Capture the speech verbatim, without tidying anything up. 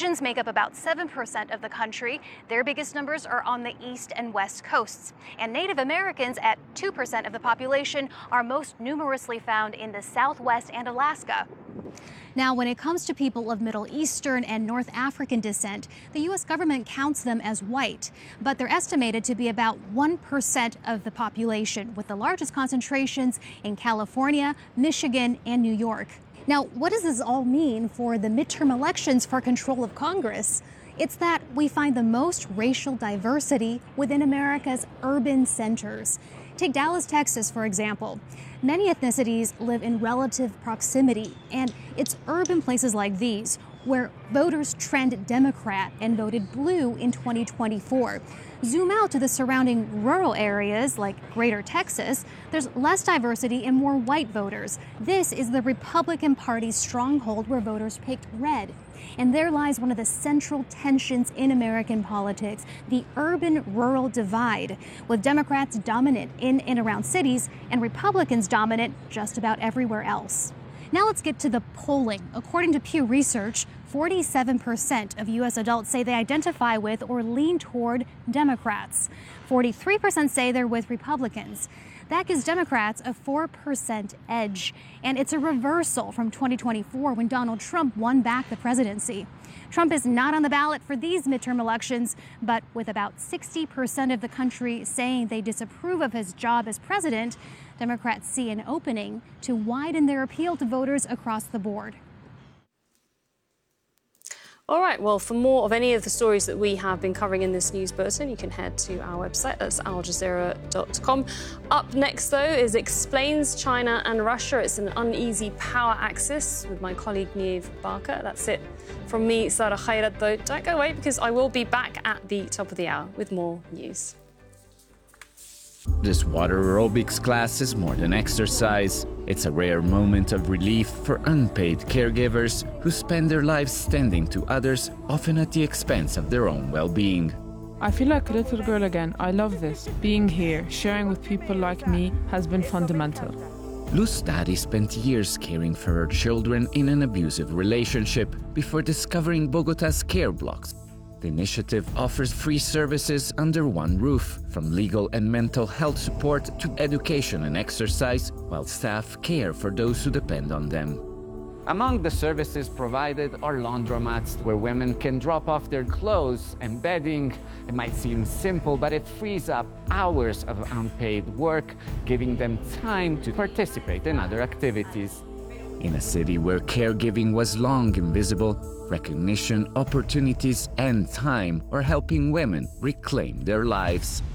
Asians make up about seven percent of the country. Their biggest numbers are on the east and west coasts. And Native Americans, at two percent of the population, are most numerously found in the Southwest and Alaska. Now, when it comes to people of Middle Eastern and North African descent, the U S government counts them as white, but they're estimated to be about one percent of the population, with the largest concentrations in California, Michigan, and New York. Now, what does this all mean for the midterm elections for control of Congress? It's that we find the most racial diversity within America's urban centers. Take Dallas, Texas, for example. Many ethnicities live in relative proximity, and it's urban places like these where voters trend Democrat and voted blue in twenty twenty-four. Zoom out to the surrounding rural areas like Greater Texas, there's less diversity and more white voters. This is the Republican Party's stronghold where voters picked red. And there lies one of the central tensions in American politics, the urban-rural divide, with Democrats dominant in and around cities and Republicans dominant just about everywhere else. Now let's get to the polling. According to Pew Research, forty-seven percent of U S adults say they identify with or lean toward Democrats. forty-three percent say they're with Republicans. That gives Democrats a four percent edge, and it's a reversal from twenty twenty-four when Donald Trump won back the presidency. Trump is not on the ballot for these midterm elections, but with about sixty percent of the country saying they disapprove of his job as president, Democrats see an opening to widen their appeal to voters across the board. All right, well, for more of any of the stories that we have been covering in this news bulletin, you can head to our website, that's al jazeera dot com. Up next, though, is Explains China and Russia. It's an uneasy power axis with my colleague Niamh Barker. That's it from me, Sarah Khairat, though. Don't go away, because I will be back at the top of the hour with more news. This water aerobics class is more than exercise. It's a rare moment of relief for unpaid caregivers who spend their lives tending to others, often at the expense of their own well-being. I feel like a little girl again. I love this. Being here, sharing with people like me, has been fundamental. Lu's daddy spent years caring for her children in an abusive relationship before discovering Bogota's care blocks. The initiative offers free services under one roof, from legal and mental health support to education and exercise, while staff care for those who depend on them. Among the services provided are laundromats where women can drop off their clothes and bedding. It might seem simple, but it frees up hours of unpaid work, giving them time to participate in other activities. In a city where caregiving was long invisible, recognition, opportunities, and time are helping women reclaim their lives.